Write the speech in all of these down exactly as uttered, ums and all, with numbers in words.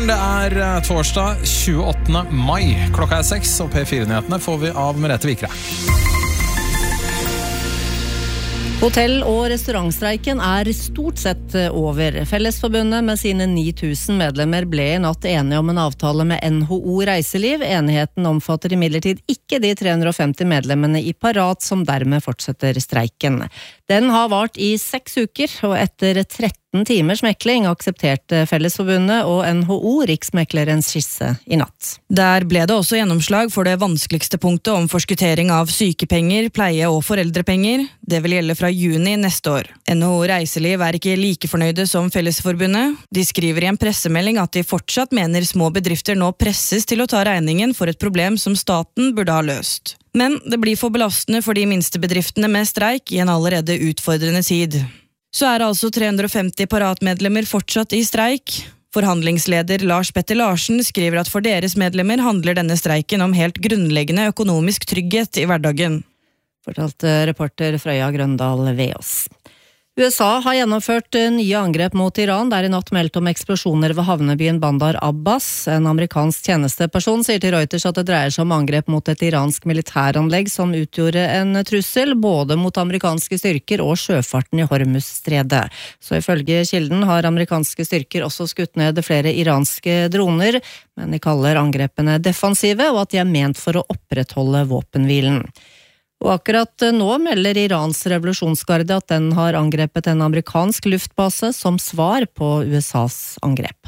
Det er torsdag tjueåttende mai. Klokka er seks, og P fire-nyhetene får vi av Merete Vikre. Hotell- og restaurantstreiken er stort sett over. Fellesforbundet med sine ni tusen medlemmer ble i natt enige om en avtale med N H O Reiseliv. Enigheten omfatter imidlertid ikke de tre hundre og femti medlemmene i Parat som dermed fortsetter streiken. Den har vart i seks uker, og etter tretten timers mekling aksepterte Fellesforbundet og N H O riksmeklerens skisse i natt. Der ble det også gjennomslag for det vanskeligste punktet om forskuttering av sykepenger, pleie- og foreldrepenger. Det vil gjelde fra juni neste år. N H O Reiseliv er ikke like fornøyde som Fellesforbundet. De skriver i en pressemelding at de fortsatt mener små bedrifter nå presses til å ta regningen for et problem som staten burde ha løst. Men det blir for belastende for de minste bedriftene med streik i en allerede utfordrende tid. Så er altså tre hundre og femti Parat-medlemmer fortsatt i streik. Forhandlingsleder Lars Petter Larsen skriver at for deres medlemmer handler denne streiken om helt grunnleggende økonomisk trygghet i hverdagen. Fortalte reporter Frøya Grøndal ved oss. U S A har gjennomført nye angrep mot Iran, der i natt meldt om eksplosjoner ved havnebyen Bandar Abbas. En amerikansk tjenesteperson sier til Reuters at det dreier seg om angrep mot et iransk militæranlegg som utgjorde en trussel både mot amerikanske styrker og sjøfarten i Hormuz-stredet. Så ifølge kilden har amerikanske styrker også skutt ned flere iranske droner, men de kaller angrepene defensive og at de er ment for å opprettholde våpenhvilen. Og akkurat nå melder Irans revolusjonsgarde at den har angrepet en amerikansk luftbase som svar på U S A's angrep.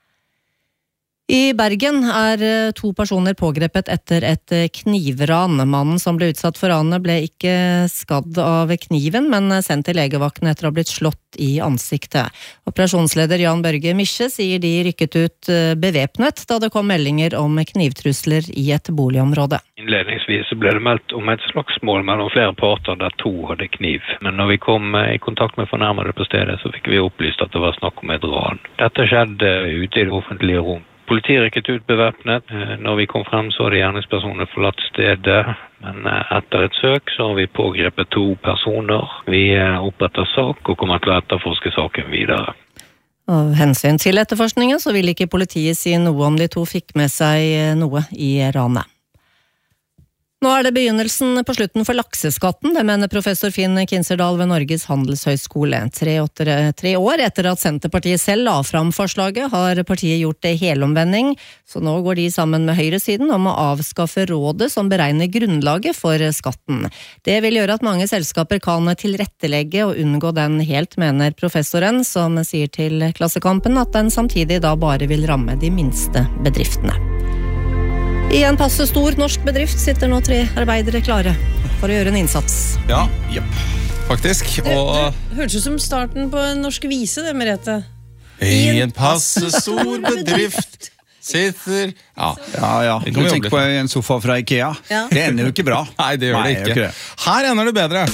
I Bergen er to personer pågrepet etter et knivran. Mannen som ble utsatt for ranet ble ikke skadd av kniven, men sendt til legevakten etter å ha blitt slått i ansiktet. Operasjonsleder Jan Børge Misje sier de rykket ut bevæpnet da det kom meldinger om knivtrusler i et boligområde. Innledningsvis ble det meldt om et slagsmål mellom flere parter der to hadde kniv. Men når vi kom i kontakt med fornærmede på stedet, så fikk vi opplyst at det var snakk om et ran. Dette skjedde ute i det offentlige rom. Politiet rykket ut bevæpnet. Når vi kom frem så hadde gjerningspersonene forlatt stedet, men etter et søk så har vi pågrepet to personer. Vi oppretter sak og kommer til å etterforske saken videre. Av hensyn til etterforskningen så vil ikke politiet si noe om de to fikk med seg noe i ranet. Nå er det begynnelsen på slutten for lakseskatten, det mener professor Finn Kinserdal ved Norges handelshøyskole. Tre, åtte, tre år etter at Senterpartiet selv la fram forslaget, har partiet gjort det helomvending, så nå går de sammen med høyresiden om å avskaffe rådet som beregner grunnlaget for skatten. Det vil gjøre at mange selskaper kan tilrettelegge og unngå den helt, mener professoren, som sier til Klassekampen at den samtidig da bare vil ramme de minste bedriftene. I en passe stor norsk bedrift sitter nå tre arbeidere klare for å gjøre en innsats. Ja, jepp, faktisk. Og det, det hørtes ut som starten på en norsk vise, det, Merete. I en passe stor bedrift sitter... Ja, ja, ja. Du tenker på en sofa fra Ikea. Ja. Det ender jo ikke bra. Nei, det gjør Nei, det ikke. ikke det. Her ender det bedre.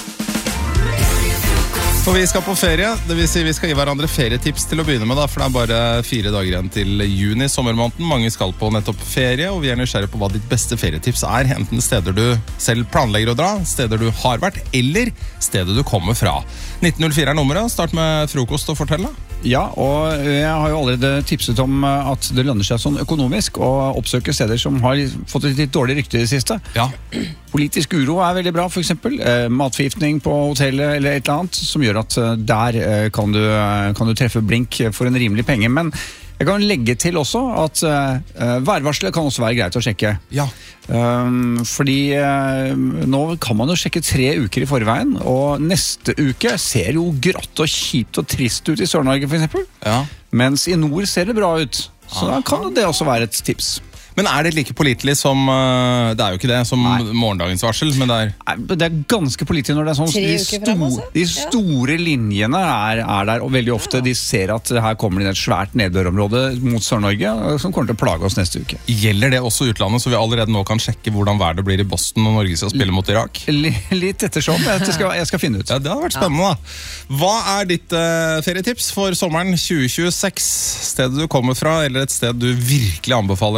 For vi skal på ferie, det vil si vi skal gi hverandre ferietips til å begynne med da, for det er bare fire dager igjen til juni, sommermåneden. Mange skal på nettopp ferie, og vi er nysgjerrige på hva ditt beste ferietips er, enten steder du selv planlegger å dra, steder du har vært, eller stedet du kommer fra. nitten null fire er nummeret, start med frokost og fortelle. Ja, og jeg har jo allerede tipset om at det lønner seg sånn økonomisk å oppsøke steder som har fått et litt dårlig rykte i det siste. Ja. Politisk uro er veldig bra, for eksempel. Eh, matforgiftning på hotellet eller et eller annet, som gjør at der eh, kan, du, kan du treffe blink for en rimelig penge. Men jeg kan legge til også at uh, værvarselet kan også være greit å sjekke. Ja. Um, fordi uh, nå kan man jo sjekke tre uker i forveien, og neste uke ser jo grått og kjipt og trist ut i Sør-Norge for eksempel. Ja. Mens i nord ser det bra ut. Så da kan det også være et tips. Men er det like pålitelig som, det er jo ikke det, som Nei. morgendagens varsel, men det er... Nei, det er ganske pålitelig når det er sånn, de, sto, de store linjene er, er der, og veldig ofte de ser at her kommer det et svært nedbørområde mot Sør-Norge, som kommer til å plage oss neste uke. Gjelder det også utlandet, så vi allerede nå kan sjekke hvordan været blir i Boston når Norge skal spille mot Irak? Litt ettersom, jeg skal, jeg skal finne ut. Ja, det har vært spennende da. Hva er ditt uh, ferietips for sommeren tjue tjueseks? Stedet du kommer fra, eller et sted du virkelig anbefaler å feriere?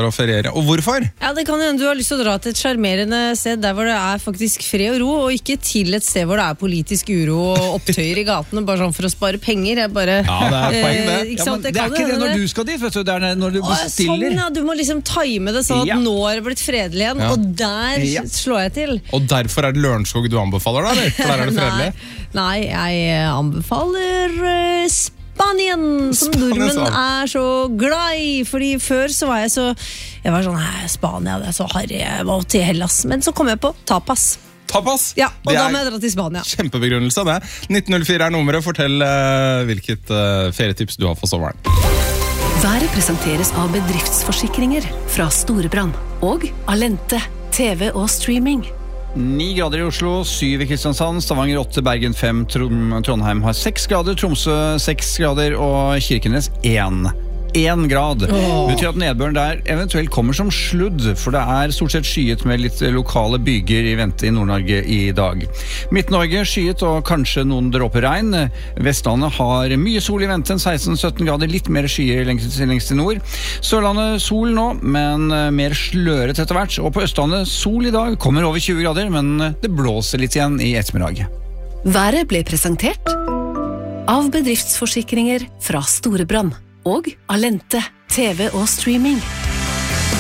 ferie. Og hvorfor? Ja, det kan hende du har lyst til å dra til et charmerende sted der hvor det er faktisk fred og ro, og ikke til et sted hvor det er politisk uro og opptøyer i gatene, bare sånn for å spare penger. Jeg bare, ja, det er poeng det. Eh, Ja, men det er ikke det når du skal dit, vet du. Det er når du bestiller. Sånn, ja, du må liksom time det sånn at Ja. nå er det blitt fredelig igjen, Ja. og der Ja. slår jeg til. Og derfor er det Lørenskog du anbefaler da, eller? For der er det fredelig. Nei, nei, jeg anbefaler uh, Spanien, som Spanien, nordmenn sa han. er så glad i. Fordi før så var jeg så Jeg var sånn, nei, Spania, det er så harry, jeg må til Hellas. Men så kom jeg på tapas. Tapas! Ja, og Det da er må jeg dra til Spania. Kjempebegrunnelse det. nitten null fire er nummeret. Fortell uh, hvilket uh, ferietips du har for sommeren. Været presenteres av bedriftsforsikringer fra Storebrand og Alente, T V og streaming. Ni grader i Oslo, syv i Kristiansand, Stavanger åtte, Bergen fem, Trond- Trondheim har seks grader, Tromsø seks grader og Kirkenes én. Én grad. Det betyr at nedbøren der eventuelt kommer som sludd, for det er stort sett skyet med litt lokale byger i vente i Nord-Norge i dag. Midt-Norge skyet og kanskje noen dråper regn. Vestlandet har mye sol i vente, seksten sytten grader, litt mer skyer lengst, lengst i nord. Sørlandet sol nå, men mer sløret etter hvert. Og på Østlandet sol i dag, kommer over tjue grader, men det blåser litt igjen i ettermiddag. Været ble presentert av bedriftsforsikringer fra Storebrand og Alente, T V og streaming.